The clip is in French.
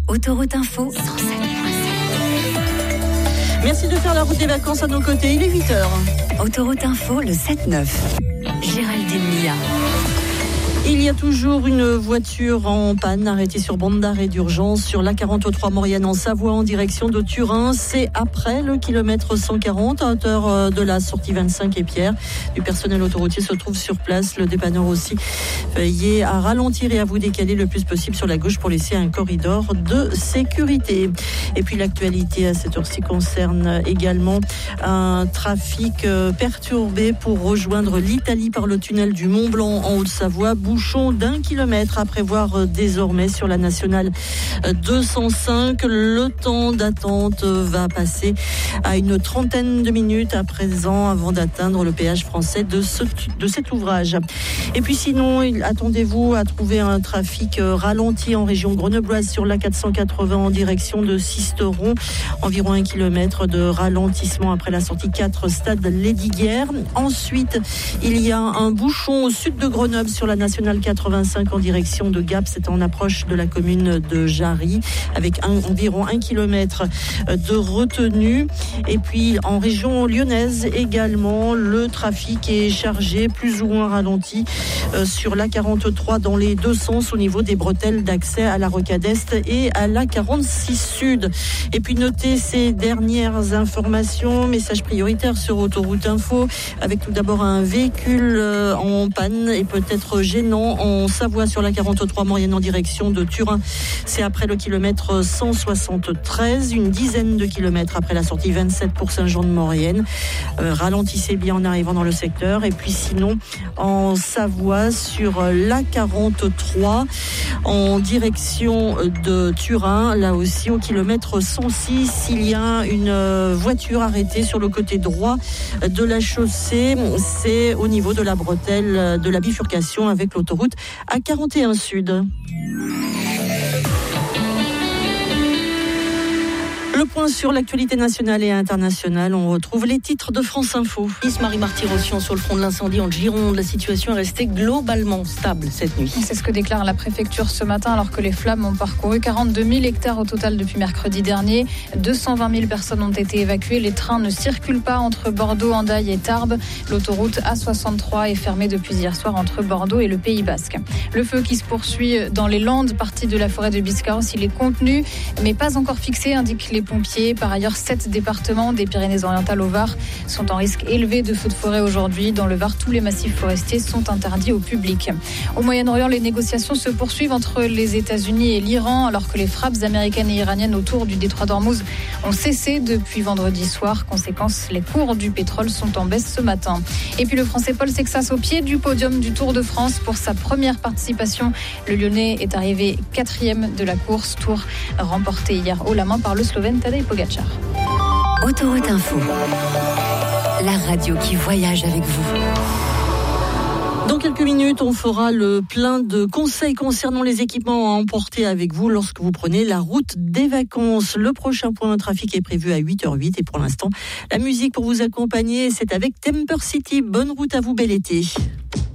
Autoroute Info 107.7. Merci de faire la route des vacances à nos côtés. Il est 8h. Autoroute Info, le 7-9. Géraldine Mia. Il y a toujours une voiture en panne arrêtée sur bande d'arrêt d'urgence sur l'A43 Maurienne en Savoie en direction de Turin. C'est après le kilomètre 140 à hauteur de la sortie 25 et Pierre. Du personnel autoroutier se trouve sur place. Le dépanneur aussi. Veuillez à ralentir et à vous décaler le plus possible sur la gauche pour laisser un corridor de sécurité. Et puis l'actualité à cette heure-ci concerne également un trafic perturbé pour rejoindre l'Italie par le tunnel du Mont-Blanc en Haute-Savoie. Bouchon d'1 kilomètre à prévoir désormais sur la nationale 205. Le temps d'attente va passer à une trentaine de minutes à présent avant d'atteindre le péage français de cet ouvrage. Et puis sinon, attendez-vous à trouver un trafic ralenti en région grenobloise sur la 480 en direction de Sisteron. Environ 1 kilomètre de ralentissement après la sortie 4 stade Lesdiguières. Ensuite, il y a un bouchon au sud de Grenoble sur la nationale 85 en direction de Gap, c'est en approche de la commune de Jarry, avec environ 1 kilomètre de retenue. Et puis en région lyonnaise également, le trafic est chargé, plus ou moins ralenti sur l'A43 dans les deux sens au niveau des bretelles d'accès à la Rocade Est et à l'A46 Sud. Et puis notez ces dernières informations, message prioritaire sur Autoroute Info, avec tout d'abord un véhicule en panne et peut-être gênant en Savoie sur la 43 Maurienne en direction de Turin. C'est après le kilomètre 173, une dizaine de kilomètres après la sortie 27 pour Saint-Jean-de-Maurienne. Ralentissez bien en arrivant dans le secteur. Et puis sinon, en Savoie sur l'A43 en direction de Turin, là aussi au kilomètre 106, il y a une voiture arrêtée sur le côté droit de la chaussée. C'est au niveau de la bretelle de la bifurcation avec l'autoroute A41 Sud. Le point sur l'actualité nationale et internationale, on retrouve les titres de France Info. Marie-Marty Rossian sur le front de l'incendie en Gironde. La situation est restée globalement stable cette nuit. C'est ce que déclare la préfecture ce matin alors que les flammes ont parcouru 42 000 hectares au total depuis mercredi dernier. 220 000 personnes ont été évacuées. Les trains ne circulent pas entre Bordeaux, Hendaye et Tarbes. L'autoroute A63 est fermée depuis hier soir entre Bordeaux et le Pays Basque. Le feu qui se poursuit dans les Landes, partie de la forêt de Biscarrosse, il est contenu mais pas encore fixé, indiquent les pompiers. Par ailleurs, 7 départements des Pyrénées-Orientales au Var sont en risque élevé de feux de forêt aujourd'hui. Dans le Var, tous les massifs forestiers sont interdits au public. Au Moyen-Orient, les négociations se poursuivent entre les États-Unis et l'Iran, alors que les frappes américaines et iraniennes autour du détroit d'Ormuz ont cessé depuis vendredi soir. Conséquence, les cours du pétrole sont en baisse ce matin. Et puis le Français Paul Sexas au pied du podium du Tour de France pour sa première participation. Le Lyonnais est arrivé 4e de la course, tour remporté hier haut la main par le Slovène Tadej Pogačar. Autoroute Info, la radio qui voyage avec vous. Dans quelques minutes, on fera le plein de conseils concernant les équipements à emporter avec vous lorsque vous prenez la route des vacances. Le prochain point de trafic est prévu à 8h08 et pour l'instant, la musique pour vous accompagner, c'est avec Temper City. Bonne route à vous, bel été.